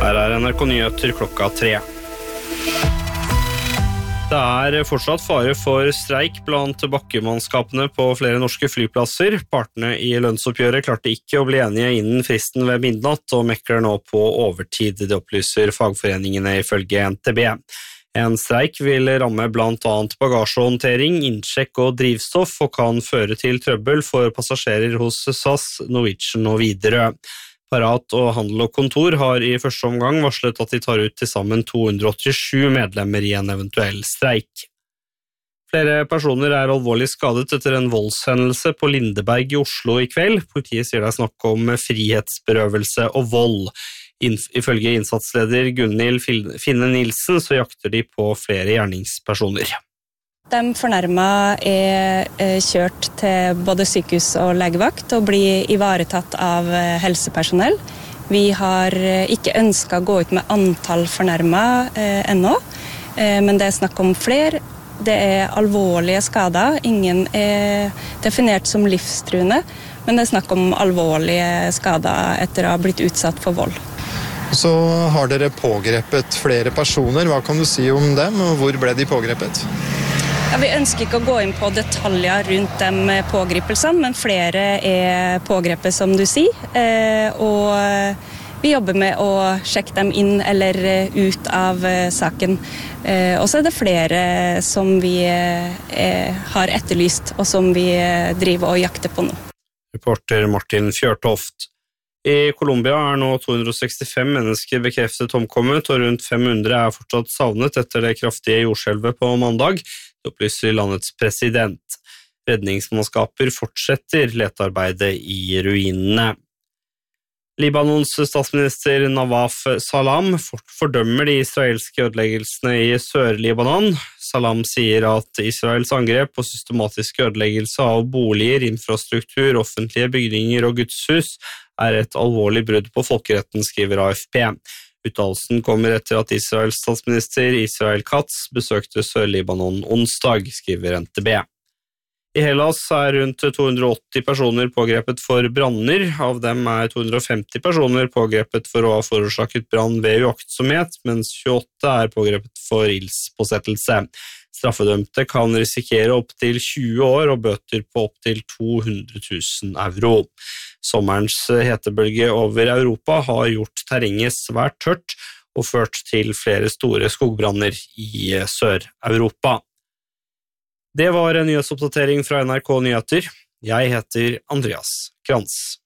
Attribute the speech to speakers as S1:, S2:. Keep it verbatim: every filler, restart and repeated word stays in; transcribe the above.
S1: Her er N R K Nyheter klokka tre. Det er fortsatt fare for streik blant bakkemannskapene på flere norske flyplasser. Partene i lønnsoppgjøret klarte ikke å bli enige innen fristen ved midnatt og mekler nå på overtid, det opplyser fagforeningene ifølge N T B. En streik vil ramme blant annet bagasjehåndtering, innsjekk og drivstoff og kan føre til trøbbel for passasjerer hos S A S, Norwegian og Widerøe. Parat og Handel og Kontor har i første omgang varslet at de tar ut til sammen to hundre åttisju medlemmer i en eventuell streik. Flere personer er alvorlig skadet etter en voldshendelse på Lindeberg i Oslo i kveld. Politiet sier det er snakk om frihetsberøvelse og vold. Ifølge innsatsleder Gunhild Finne Nilsen så jakter de på flere gjerningspersoner.
S2: De fornærmede er kjørt til både sykehus og legevakt og blir ivaretatt av helsepersonell. Vi har ikke ønsket å gå ut med antall fornærmede ennå, men det er snakk om flere. Det er alvorlige skader. Ingen er definert som livstruende, men det er snakk om alvorlige skader etter å ha blitt utsatt for vold.
S3: Så har dere pågrepet flere personer. Hva kan du si om dem, og hvor ble de pågrepet?
S2: Ja, vi ønsker ikke å gå inn på detaljer rundt de pågripelsene, men flere er pågrepet, som du sier. Og vi jobber med å sjekke dem inn eller ut av saken. Og så er det flere som vi har etterlyst, og som vi driver og jakter på nå.
S1: Reporter Martin Fjørtoft. I Colombia er nå to hundre sekstifem mennesker bekreftet omkommet, og rundt fem hundre er fortsatt savnet etter det kraftige jordskjelvet på mandag. Det opplyser landets president. Redningsmannskaper fortsetter letearbeidet i ruinene. Libanons statsminister Nawaf Salam fordømmer de israelske ødeleggelsene i Sør-Libanon. Salam sier at Israels angrep på systematiske ødeleggelser av boliger, infrastruktur, offentlige bygninger og gudshus er et alvorlig brudd på folkeretten, skriver A F P. Uttalelsen kommer etter at Israels statsminister Israel Katz besøkte Sør-Libanon onsdag, skriver N T B. I Hellas er rundt to hundre åtti personer pågrepet for branner. Av dem er to hundre femti personer pågrepet for å ha forårsaket brann ved uaktsomhet, mens tjueåtte er pågrepet for ildspåsettelse. Straffedømte kan risikere opp til tjue år og bøter på opp til to hundre tusen euro. Sommerens hetebølge over Europa har gjort terrenget svært tørt og ført til flere store skogbranner i Sør-Europa. Det var en nyhetsoppdatering fra N R K Nyheter. Jeg heter Andreas Krantz.